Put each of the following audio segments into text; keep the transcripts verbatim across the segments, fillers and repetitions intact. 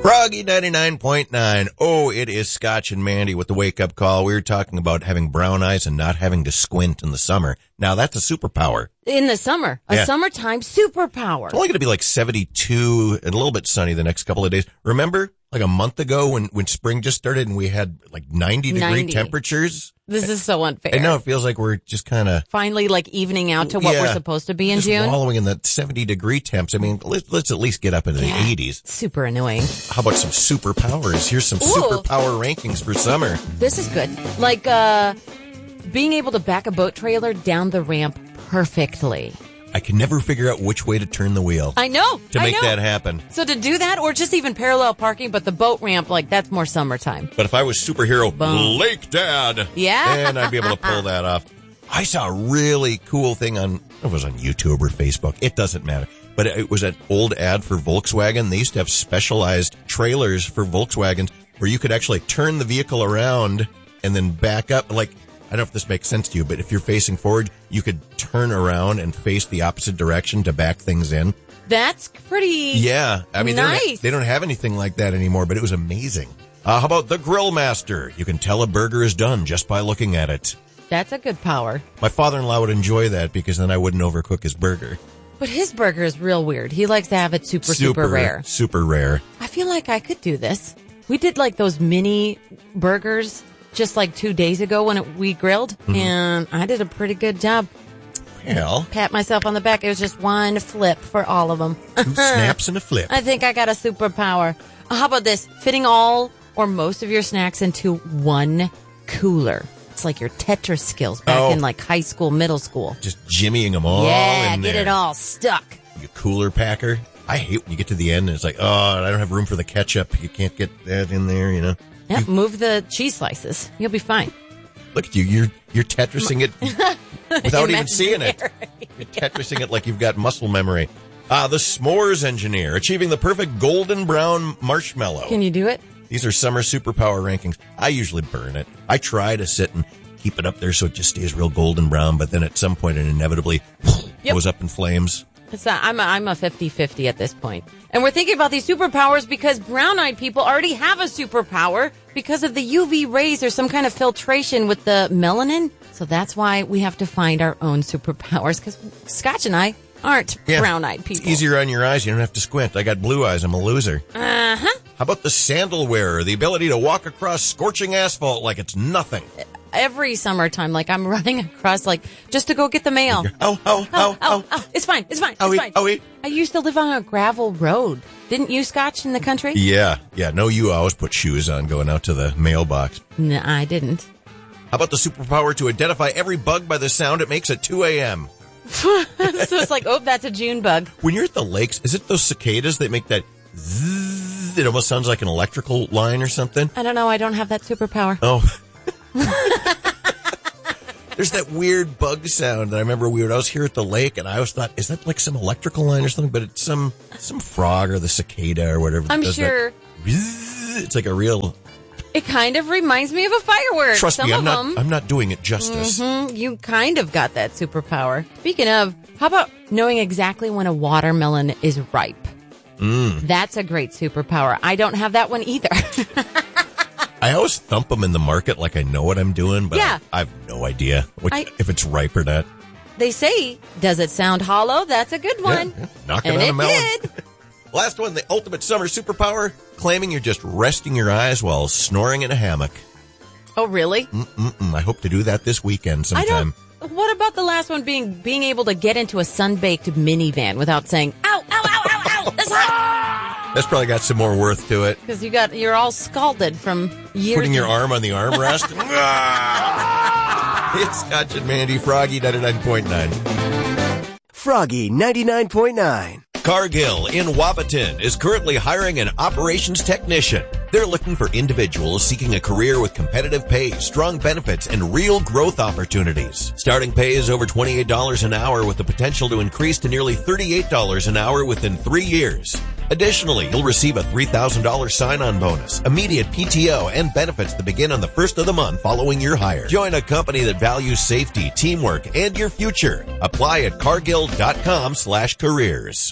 Froggy ninety-nine point nine. Oh, it is Scotch and Mandy with the wake-up call. We were talking about having brown eyes and not having to squint in the summer. Now, that's a superpower. In the summer. A Yeah. summertime superpower. It's only going to be like seventy-two and a little bit sunny the next couple of days. Remember, like a month ago when, when spring just started and we had like ninety-degree ninety. temperatures? This is so unfair. And now it feels like we're just kind of... Finally, like, evening out to what Yeah. we're supposed to be in just June. wallowing in the seventy-degree temps. I mean, let's, let's at least get up into Yeah. the eighties. Super annoying. How about some superpowers? Here's some Ooh. superpower rankings for summer. This is good. Like, uh, being able to back a boat trailer down the ramp perfectly. I can never figure out which way to turn the wheel I know. to I make know. that happen. So to do that, or just even parallel parking, but the boat ramp, like, that's more summertime. But if I was superhero Boom. Lake Dad, Yeah. then I'd be able to pull that off. I saw a really cool thing on, it was on YouTube or Facebook. It doesn't matter. But it was an old ad for Volkswagen. They used to have specialized trailers for Volkswagens where you could actually turn the vehicle around and then back up. Like, I don't know if this makes sense to you, but if you're facing forward, you could turn around and face the opposite direction to back things in. That's pretty Yeah. I mean, they, don't ha- nice. they don't have anything like that anymore, but it was amazing. Uh, how about the Grill Master? You can tell a burger is done just by looking at it. That's a good power. My father-in-law would enjoy that because then I wouldn't overcook his burger. But his burger is real weird. He likes to have it super, super, rare. Super rare. I feel like I could do this. We did like those mini burgers just like two days ago when it, we grilled, Mm-hmm. and I did a pretty good job. Well, Pat myself on the back. It was just one flip for all of them. two snaps and a flip. I think I got a superpower. How about this? Fitting all or most of your snacks into one cooler. It's like your Tetris skills back Oh. in like high school, middle school. Just jimmying them all yeah, in get there. it all stuck. You cooler packer. I hate when you get to the end and it's like, oh, I don't have room for the ketchup. You can't get that in there, you know. Yeah, move the cheese slices. You'll be fine. Look at you. You're you're Tetrising it without even seeing it. Imaginary. You're Tetrising it like you've got muscle memory. Ah, the s'mores engineer, achieving the perfect golden brown marshmallow. Can you do it? These are summer superpower rankings. I usually burn it. I try to sit and keep it up there so it just stays real golden brown, but then at some point it inevitably Yep. goes up in flames. It's not, I'm a, I'm a fifty-fifty at this point. And we're thinking about these superpowers because brown-eyed people already have a superpower because of the U V rays. There's some kind of filtration with the melanin. So that's why we have to find our own superpowers because Scotch and I aren't Yeah. brown-eyed people. It's easier on your eyes. You don't have to squint. I got blue eyes. I'm a loser. Uh-huh. How about the sandal wearer? The ability to walk across scorching asphalt like it's nothing. Every summertime, like I'm running across, like just to go get the mail. Oh, oh, oh, Oh, oh. oh, it's fine, it's fine, it's Owie, fine. owie. I used to live on a gravel road. Didn't you, Scotch, in the country? Yeah, yeah. No, you always put shoes on going out to the mailbox. No, I didn't. How about the superpower to identify every bug by the sound it makes at two a.m.? So it's like, oh, that's a June bug. When you're at the lakes, is it those cicadas that make that zzz? It almost sounds like an electrical line or something. I don't know. I don't have that superpower. Oh. There's that weird bug sound that I remember we were, I was here at the lake and I always thought, is that like some electrical line or something? But it's some some frog or the cicada or whatever. that I'm does sure. That. Bzzz. It's like a real... It kind of reminds me of a firework. Trust Some me, I'm of not, them. I'm not doing it justice. Mhm, you kind of got that superpower. Speaking of, how about knowing exactly when a watermelon is ripe? Mm. That's a great superpower. I don't have that one either. I always thump them in the market like I know what I'm doing, but Yeah. I, I have no idea what, I- if it's ripe or not. They say, does it sound hollow? That's a good one. Yeah, yeah. Knock it And on a it melon. did. Last one, the ultimate summer superpower, claiming you're just resting your eyes while snoring in a hammock. Oh, really? Mm-mm-mm. I hope to do that this weekend I sometime. don't. What about the last one being being able to get into a sun-baked minivan without saying, ow, ow, ow, ow, ow, that's hot? That's probably got some more worth to it. Because you got, you're all scalded from years. Putting your of- arm on the armrest. It's Scotch and Mandy, Froggy ninety-nine point nine. Froggy ninety-nine point nine. Cargill in Wapaton is currently hiring an operations technician. They're looking for individuals seeking a career with competitive pay, strong benefits, and real growth opportunities. Starting pay is over twenty-eight dollars an hour with the potential to increase to nearly thirty-eight dollars an hour within three years. Additionally, you'll receive a three thousand dollars sign-on bonus, immediate P T O, and benefits that begin on the first of the month following your hire. Join a company that values safety, teamwork, and your future. Apply at cargill.com slash careers.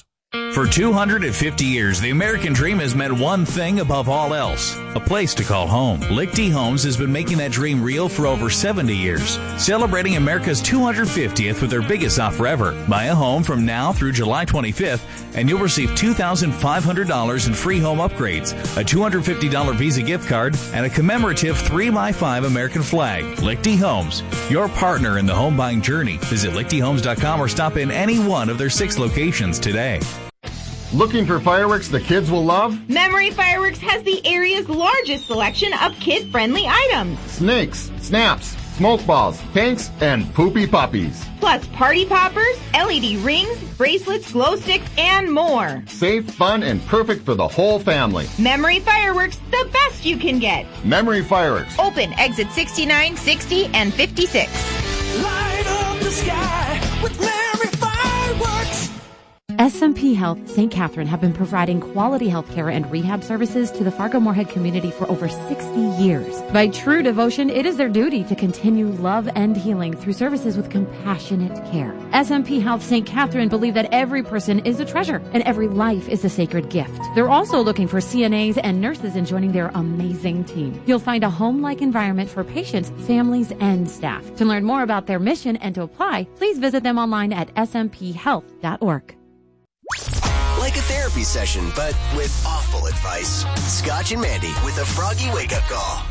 For two hundred fifty years, the American dream has meant one thing above all else, a place to call home. Lichty Homes has been making that dream real for over seventy years, celebrating America's two hundred fiftieth with their biggest offer ever. Buy a home from now through July twenty-fifth, and you'll receive two thousand five hundred dollars in free home upgrades, a two hundred fifty dollars Visa gift card, and a commemorative three by five American flag. Lichty Homes, your partner in the home buying journey. Visit lichty homes dot com or stop in any one of their six locations today. Looking for fireworks the kids will love? Memory Fireworks has the area's largest selection of kid-friendly items. Snakes, snaps, smoke balls, tanks, and poopy puppies. Plus party poppers, L E D rings, bracelets, glow sticks, and more. Safe, fun, and perfect for the whole family. Memory Fireworks, the best you can get. Memory Fireworks. Open exit sixty-nine, sixty, and fifty-six. Light up the sky with Memory Fireworks. S M P Health Saint Catherine have been providing quality health care and rehab services to the Fargo-Moorhead community for over sixty years. By true devotion, it is their duty to continue love and healing through services with compassionate care. S M P Health Saint Catherine believe that every person is a treasure and every life is a sacred gift. They're also looking for C N As and nurses in joining their amazing team. You'll find a home-like environment for patients, families, and staff. To learn more about their mission and to apply, please visit them online at s m p health dot org. Like a therapy session, but with awful advice. Scotch and Mandy with a Froggy wake-up call.